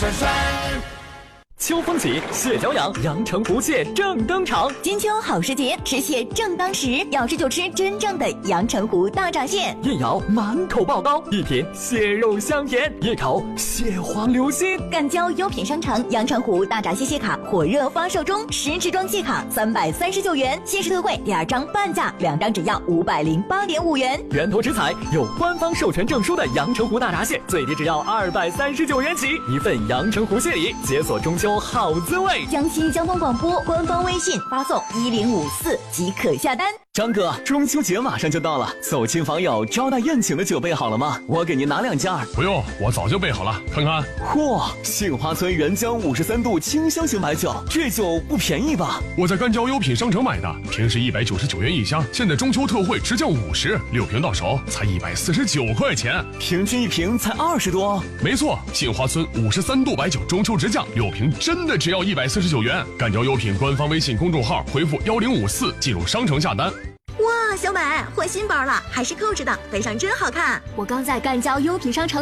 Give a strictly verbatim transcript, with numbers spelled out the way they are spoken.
酸。 秋风起，蟹脚痒，阳澄湖蟹正登场。 金秋好时节，吃蟹正当时，要吃就吃真正的阳澄湖大闸蟹。 一咬满口爆膏，一品蟹肉香甜，一口蟹黄流心。 赣胶优品商城阳澄湖大闸蟹蟹卡火热发售中，十支装蟹卡三百三十九元，限时特惠，第二张半价，两张只要五百零八点五元。 源头食材有官方授权证书的阳澄湖大闸蟹，最低只要二百三十九元起，一份阳澄湖蟹礼，解锁中秋好滋味。 江西交通广播官方微信发送一零五四即可下单。 张哥，中秋节马上就到了，走亲访友、招待宴请的酒备好了吗？我给您拿两件儿。 不用，我早就备好了，看看。 嚯，杏花村原浆五十三度清香型白酒，这酒不便宜吧？ 我在赣胶优品商城买的，平时一百九十九元一箱，现在中秋特惠直降五十，六瓶到手才一百四十九块钱， 平均一瓶才二十多。 没错，杏花村五十三度白酒中秋直降，六瓶真的只要一百四十九元。赣胶优品官方微信公众号回复幺零五四进入商城下单。 哇，小美换新包了，还是扣着的，背上真好看。 我刚在赣胶优品商城